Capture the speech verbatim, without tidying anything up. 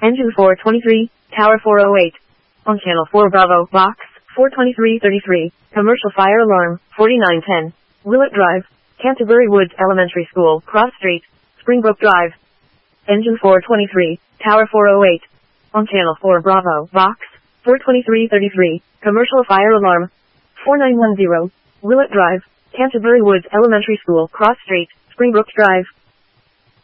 Engine four twenty-three, Tower four oh eight. On Channel four Bravo, Box, four twenty-three thirty-three, Commercial Fire Alarm, forty-nine ten. Willett Drive, Canterbury Woods Elementary School, Cross Street, Springbrook Drive. Engine four twenty-three, Tower four oh eight. On Channel four Bravo, Box, four twenty-three thirty-three, Commercial Fire Alarm, forty-nine ten. Willett Drive, Canterbury Woods Elementary School, Cross Street, Springbrook Drive.